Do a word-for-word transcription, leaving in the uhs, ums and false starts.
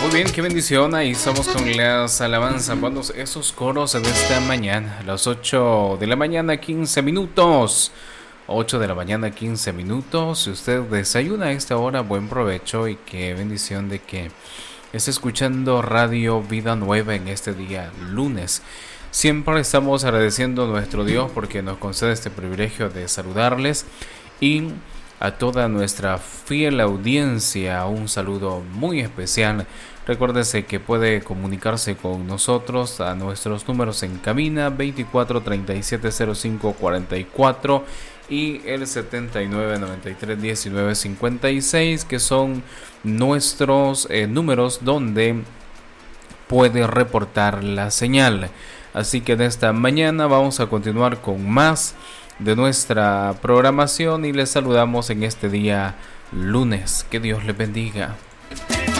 Muy bien, qué bendición. Ahí estamos con las alabanzas, bueno, esos coros de esta mañana, a las ocho de la mañana, quince minutos. ocho de la mañana, quince minutos. Si usted desayuna a esta hora, buen provecho y qué bendición de que esté escuchando Radio Vida Nueva en este día lunes. Siempre estamos agradeciendo a nuestro Dios porque nos concede este privilegio de saludarles y a toda nuestra fiel audiencia un saludo muy especial. Recuérdese que puede comunicarse con nosotros a nuestros números en cabina veinticuatro treinta y siete cero cinco cuarenta y cuatro y el setenta y nueve noventa y tres diecinueve cincuenta y seis, que son nuestros eh, números donde puede reportar la señal. Así que de esta mañana vamos a continuar con más de nuestra programación y les saludamos en este día lunes. Que Dios les bendiga.